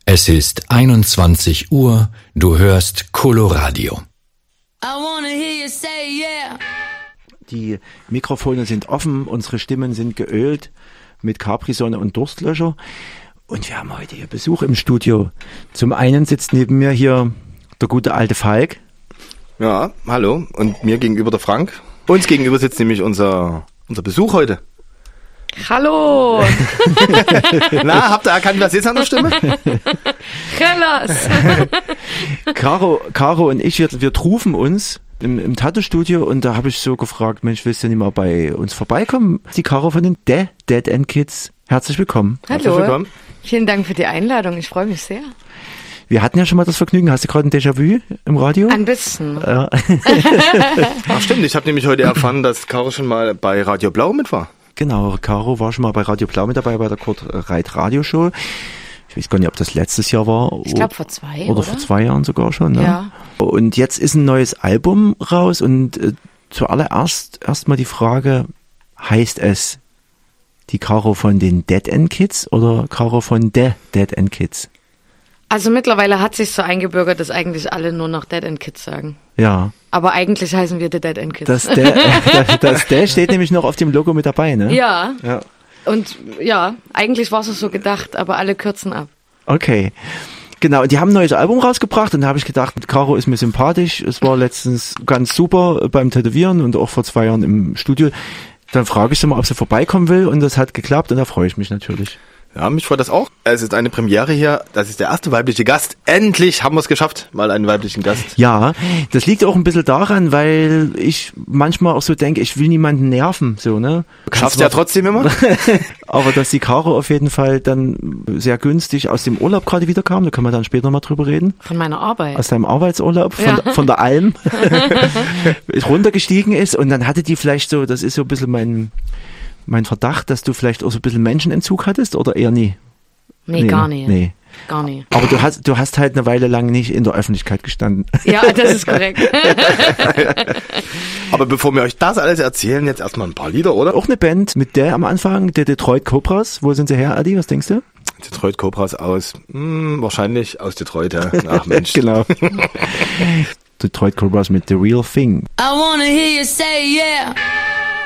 Es ist 21 Uhr, du hörst Coloradio. Die Mikrofone sind offen, unsere Stimmen sind geölt mit Capri-Sonne und Durstlöscher. Und wir haben heute hier Besuch im Studio. Zum einen sitzt neben mir hier der gute alte Falk. Ja, hallo. Und mir gegenüber der Frank. Uns gegenüber sitzt nämlich unser Besuch heute. Hallo! Na, habt ihr erkannt, was ist an der Stimme? Caro und ich, wir trufen uns im Tattoo-Studio und da habe ich so gefragt, Mensch, willst du nicht mal bei uns vorbeikommen? Die Caro von den Dead End Kids. Herzlich willkommen. Hallo. Herzlich willkommen. Vielen Dank für die Einladung. Ich freue mich sehr. Wir hatten ja schon mal das Vergnügen. Hast du gerade ein Déjà-vu im Radio? Ein bisschen. Ja. Ach stimmt, ich habe nämlich heute erfahren, dass Caro schon mal bei Radio Blau mit war. Genau, Caro war schon mal bei Radio Blau mit dabei, bei der Kurt Reit Radioshow. Ich weiß gar nicht, ob das letztes Jahr war. Ich glaube vor 2, oder vor 2 Jahren sogar schon. Ne? Ja. Und jetzt ist ein neues Album raus und zuallererst erstmal die Frage, heißt es die Caro von den Dead End Kids oder Caro von The Dead End Kids? Also mittlerweile hat sich so eingebürgert, dass eigentlich alle nur noch Dead End Kids sagen. Ja. Aber eigentlich heißen wir The Dead End Kids. Das steht nämlich noch auf dem Logo mit dabei, ne? Ja. Und ja, eigentlich war es so gedacht, aber alle kürzen ab. Okay. Genau, und die haben ein neues Album rausgebracht und da habe ich gedacht, Caro ist mir sympathisch. Es war letztens ganz super beim Tätowieren und auch vor 2 Jahren im Studio. Dann frage ich sie mal, ob sie vorbeikommen will und das hat geklappt und da freue ich mich natürlich. Ja, mich freut das auch. Es ist eine Premiere hier. Das ist der erste weibliche Gast. Endlich haben wir es geschafft, mal einen weiblichen Gast. Ja, das liegt auch ein bisschen daran, weil ich manchmal auch so denke, ich will niemanden nerven, so, ne? Schaffst du ja trotzdem immer. Aber dass die Caro auf jeden Fall dann sehr günstig aus dem Urlaub gerade wieder kam, da können wir dann später mal drüber reden. Von meiner Arbeit. Aus deinem Arbeitsurlaub, von der Alm, runtergestiegen ist und dann hatte die vielleicht so, das ist so ein bisschen mein Verdacht, dass du vielleicht auch so ein bisschen Menschenentzug hattest oder eher nie? Nee, gar nicht. Nee. Gar nicht. Aber du hast halt eine Weile lang nicht in der Öffentlichkeit gestanden. Ja, das ist korrekt. Aber bevor wir euch das alles erzählen, jetzt erstmal ein paar Lieder, oder? Auch eine Band mit der am Anfang, der Detroit Cobras. Wo sind sie her, Adi? Was denkst du? Detroit Cobras aus, wahrscheinlich aus Detroit, ja. Ach Mensch. Genau. Detroit Cobras mit The Real Thing. I wanna hear you say yeah.